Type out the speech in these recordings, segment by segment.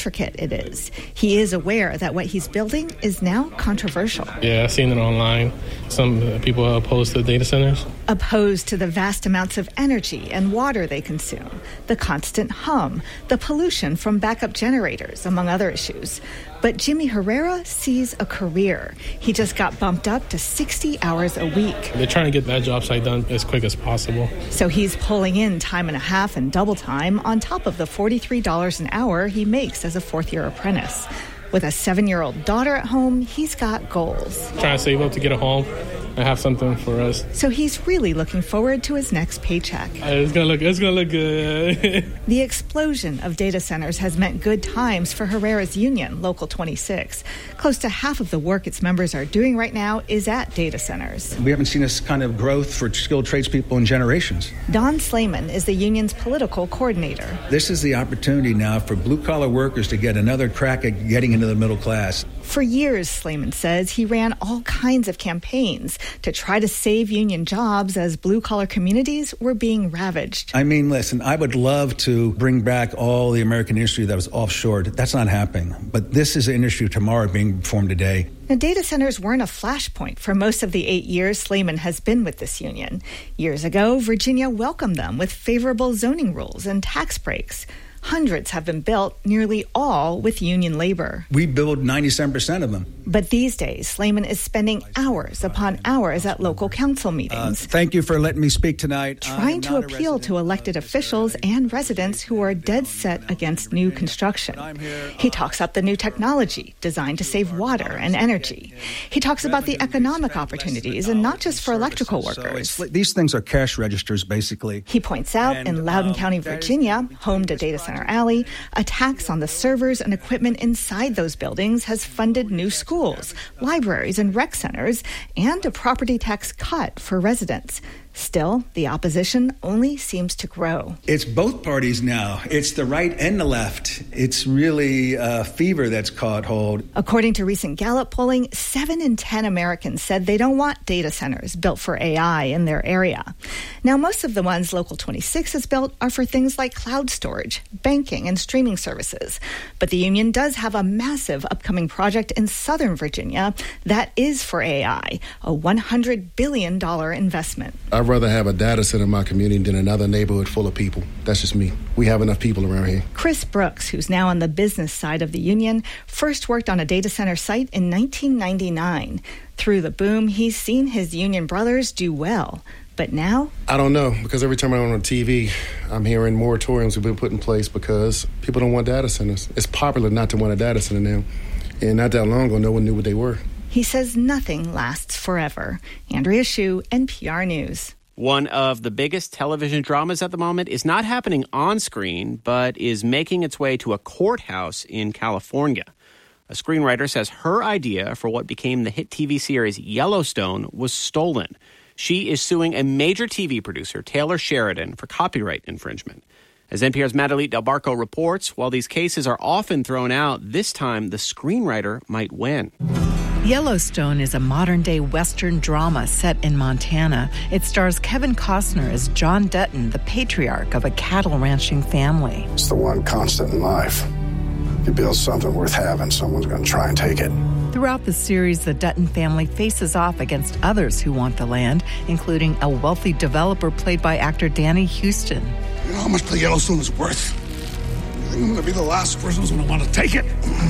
intricate it is. He is aware that what he's building is now controversial. Yeah, I've seen it online. Some people are opposed to data centers. Opposed to the vast amounts of energy and water they consume, the constant hum, the pollution from backup generators, among other issues. But Jimmy Herrera sees a career. He just got bumped up to 60 hours a week. They're trying to get that job site done as quick as possible. So he's pulling in time and a half and double time on top of the $43 an hour he makes as a fourth-year apprentice. With a 7-year-old daughter at home, he's got goals. Trying to save up to get a home and have something for us. So he's really looking forward to his next paycheck. It's gonna look good. The explosion of data centers has meant good times for Herrera's union, Local 26. Close to half of the work its members are doing right now is at data centers. We haven't seen this kind of growth for skilled tradespeople in generations. Don Slayman is the union's political coordinator. This is the opportunity now for blue-collar workers to get another crack at getting into the middle class. For years, Slayman says, he ran all kinds of campaigns to try to save union jobs as blue-collar communities were being ravaged. I mean, listen, I would love to bring back all the American industry that was offshored. That's not happening. But this is an industry of tomorrow being formed today. Now, data centers weren't a flashpoint for most of the 8 years Slayman has been with this union. Years ago, Virginia welcomed them with favorable zoning rules and tax breaks. Hundreds have been built, nearly all with union labor. We build 97% of them. But these days, Slayman is spending hours upon hours at local council meetings. Thank you for letting me speak tonight. Trying to appeal to elected officials and residents who are dead set against new construction. He talks up the new technology designed to save water and energy. He talks about the economic opportunities, and not just for electrical workers. These things are cash registers, basically. He points out in Loudoun County, Virginia, home to Data Center Alley, a tax on the servers and equipment inside those buildings has funded new schools, libraries, and rec centers, and a property tax cut for residents. Still, the opposition only seems to grow. It's both parties now. It's the right and the left. It's really a fever that's caught hold. According to recent Gallup polling, 7 in 10 Americans said they don't want data centers built for AI in their area. Now, most of the ones Local 26 has built are for things like cloud storage, banking, and streaming services. But the union does have a massive upcoming project in Southern Virginia that is for AI, a $100 billion investment. I'd rather have a data center in my community than another neighborhood full of people. That's just me. We have enough people around here. Chris Brooks, who's now on the business side of the union, first worked on a data center site in 1999. Through the boom, he's seen his union brothers do well. But now? I don't know, because every time I'm on TV, I'm hearing moratoriums have been put in place because people don't want data centers. It's popular not to want a data center now. And not that long ago, no one knew what they were. He says nothing lasts forever. Andrea Hsu, NPR News. One of the biggest television dramas at the moment is not happening on screen, but is making its way to a courthouse in California. A screenwriter says her idea for what became the hit TV series Yellowstone was stolen. She is suing a major TV producer, Taylor Sheridan, for copyright infringement. As NPR's Madalit Del Barco reports, while these cases are often thrown out, this time the screenwriter might win. Yellowstone is a modern-day Western drama set in Montana. It stars Kevin Costner as John Dutton, the patriarch of a cattle ranching family. It's the one constant in life. You build something worth having, someone's going to try and take it. Throughout the series, the Dutton family faces off against others who want the land, including a wealthy developer played by actor Danny Houston. You know how much the Yellowstone is worth? You think I'm going to be the last person who's going to want to take it?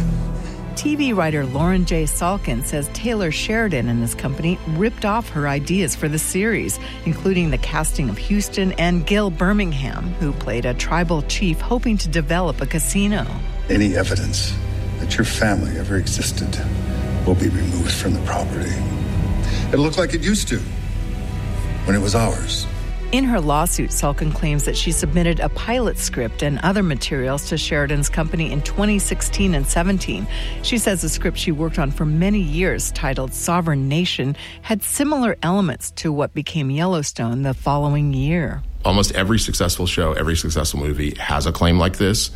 TV writer Lauren J. Salkin says Taylor Sheridan and his company ripped off her ideas for the series, including the casting of Houston and Gil Birmingham, who played a tribal chief hoping to develop a casino. Any evidence that your family ever existed will be removed from the property. It'll look like it used to when it was ours. In her lawsuit, Salkin claims that she submitted a pilot script and other materials to Sheridan's company in 2016 and 17. She says the script she worked on for many years, titled Sovereign Nation, had similar elements to what became Yellowstone the following year. Almost every successful show, every successful movie has a claim like this.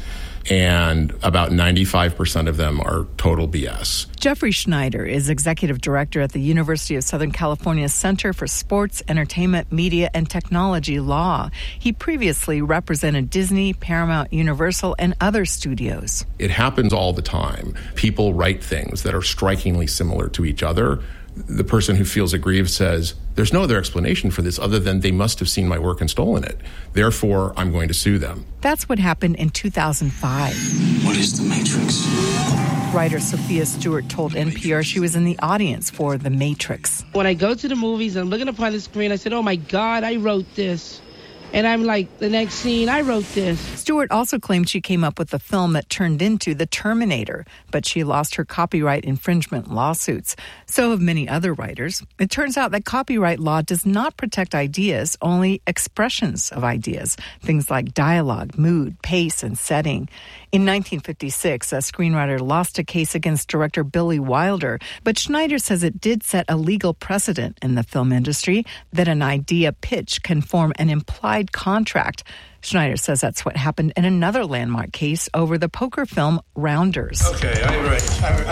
and about 95% of them are total BS. Jeffrey Schneider is executive director at the University of Southern California's Center for Sports, Entertainment, Media, and Technology Law. He previously represented Disney, Paramount, Universal, and other studios. It happens all the time. People write things that are strikingly similar to each other. The person who feels aggrieved says, there's no other explanation for this other than they must have seen my work and stolen it. Therefore, I'm going to sue them. That's what happened in 2005. What is The Matrix? Writer Sophia Stewart told NPR she was in the audience for The Matrix. When I go to the movies and I'm looking upon the screen, I said, oh my God, I wrote this. And I'm like, the next scene, I wrote this. Stewart also claimed she came up with the film that turned into The Terminator, but she lost her copyright infringement lawsuits. So have many other writers. It turns out that copyright law does not protect ideas, only expressions of ideas, things like dialogue, mood, pace, and setting. In 1956, a screenwriter lost a case against director Billy Wilder, but Schneider says it did set a legal precedent in the film industry that an idea pitch can form an implied contract. Schneider says that's what happened in another landmark case over the poker film Rounders. Okay, I'm ready.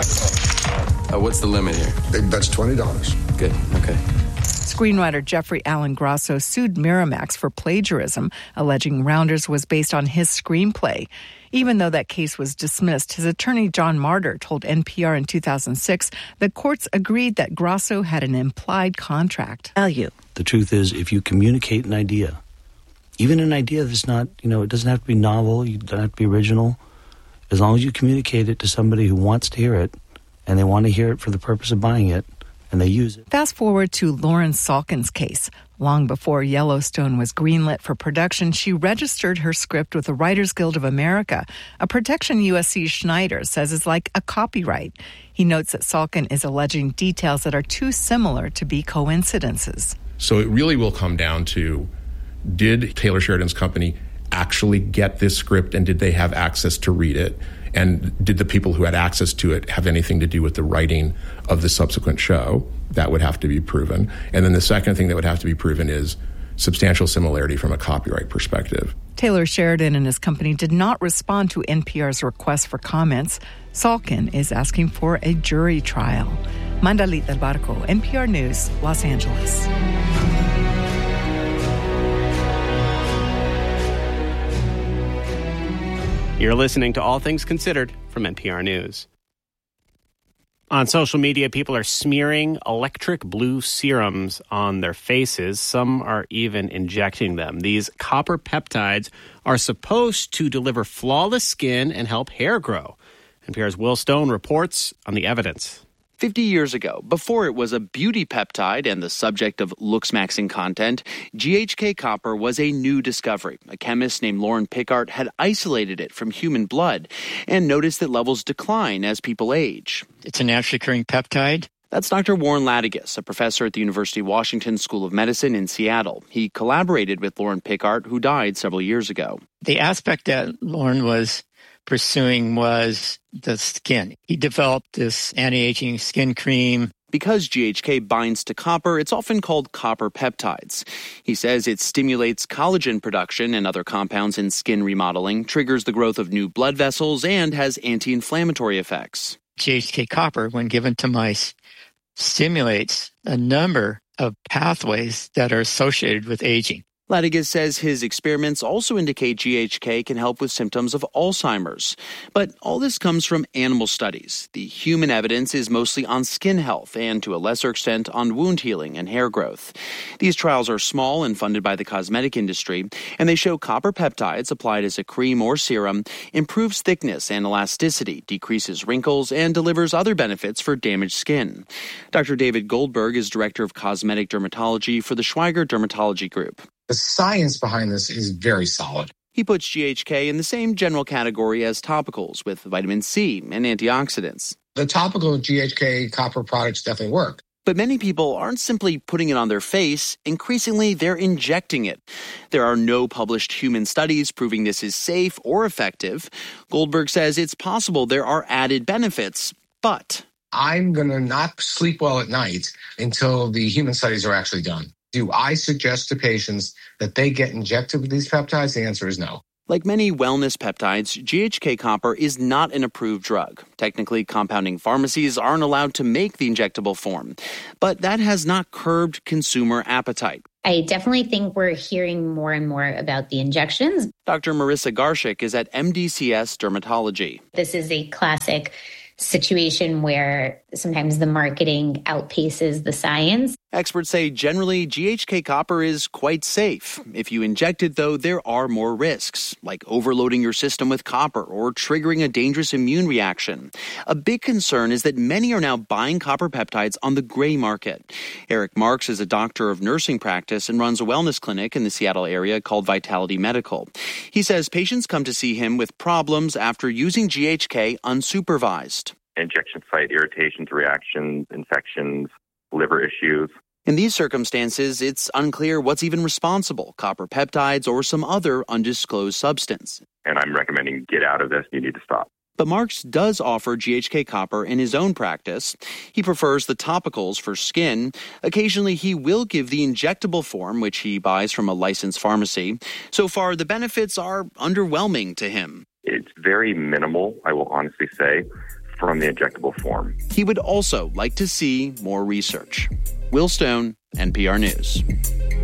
What's the limit here? That's $20. Good, okay. Screenwriter Jeffrey Allen Grosso sued Miramax for plagiarism, alleging Rounders was based on his screenplay. Even though that case was dismissed, his attorney John Marder told NPR in 2006 that courts agreed that Grosso had an implied contract. The truth is, if you communicate an idea, even an idea that's not, it doesn't have to be novel, you don't have to be original, as long as you communicate it to somebody who wants to hear it, and they want to hear it for the purpose of buying it, and they use it. Fast forward to Lauren Salkin's case. Long before Yellowstone was greenlit for production, she registered her script with the Writers Guild of America, a protection USC Schneider says is like a copyright. He notes that Salkin is alleging details that are too similar to be coincidences. So it really will come down to, did Taylor Sheridan's company actually get this script, and did they have access to read it? And did the people who had access to it have anything to do with the writing of the subsequent show? That would have to be proven. And then the second thing that would have to be proven is substantial similarity from a copyright perspective. Taylor Sheridan and his company did not respond to NPR's request for comments. Salkin is asking for a jury trial. Mandalit Del Barco, NPR News, Los Angeles. You're listening to All Things Considered from NPR News. On social media, people are smearing electric blue serums on their faces. Some are even injecting them. These copper peptides are supposed to deliver flawless skin and help hair grow. NPR's Will Stone reports on the evidence. 50 years ago, before it was a beauty peptide and the subject of looks-maxing content, GHK copper was a new discovery. A chemist named Lauren Pickart had isolated it from human blood and noticed that levels decline as people age. It's a naturally occurring peptide. That's Dr. Warren Ladigus, a professor at the University of Washington School of Medicine in Seattle. He collaborated with Lauren Pickart, who died several years ago. The aspect that Lauren was pursuing was the skin. He developed this anti-aging skin cream. Because GHK binds to copper, it's often called copper peptides. He says it stimulates collagen production and other compounds in skin remodeling, triggers the growth of new blood vessels, and has anti-inflammatory effects. GHK copper, when given to mice, stimulates a number of pathways that are associated with aging. Ladigus says his experiments also indicate GHK can help with symptoms of Alzheimer's. But all this comes from animal studies. The human evidence is mostly on skin health and, to a lesser extent, on wound healing and hair growth. These trials are small and funded by the cosmetic industry, and they show copper peptides applied as a cream or serum improves thickness and elasticity, decreases wrinkles, and delivers other benefits for damaged skin. Dr. David Goldberg is director of cosmetic dermatology for the Schweiger Dermatology Group. The science behind this is very solid. He puts GHK in the same general category as topicals with vitamin C and antioxidants. The topical GHK copper products definitely work. But many people aren't simply putting it on their face. Increasingly, they're injecting it. There are no published human studies proving this is safe or effective. Goldberg says it's possible there are added benefits, but I'm going to not sleep well at night until the human studies are actually done. Do I suggest to patients that they get injected with these peptides? The answer is no. Like many wellness peptides, GHK Copper is not an approved drug. Technically, compounding pharmacies aren't allowed to make the injectable form, but that has not curbed consumer appetite. I definitely think we're hearing more and more about the injections. Dr. Marissa Garshik is at MDCS Dermatology. This is a classic situation where sometimes the marketing outpaces the science. Experts say generally GHK Copper is quite safe. If you inject it, though, there are more risks, like overloading your system with copper or triggering a dangerous immune reaction. A big concern is that many are now buying copper peptides on the gray market. Eric Marks is a doctor of nursing practice and runs a wellness clinic in the Seattle area called Vitality Medical. He says patients come to see him with problems after using GHK unsupervised. Injection site irritations, reactions, infections, liver issues. In these circumstances, it's unclear what's even responsible, copper peptides or some other undisclosed substance. And I'm recommending get out of this. You need to stop. But Marks does offer GHK Copper in his own practice. He prefers the topicals for skin. Occasionally, he will give the injectable form, which he buys from a licensed pharmacy. So far, the benefits are underwhelming to him. It's very minimal, I will honestly say, from the injectable form. He would also like to see more research. Will Stone, NPR News.